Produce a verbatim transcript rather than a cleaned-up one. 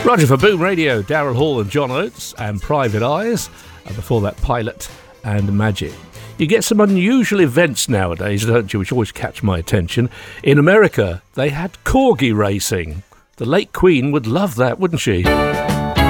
Roger for Boom Radio, Daryl Hall and John Oates, and Private Eyes, and before that Pilot and Magic. You get some unusual events nowadays, don't you, which always catch my attention. In America, they had corgi racing. The late Queen would love that, wouldn't she?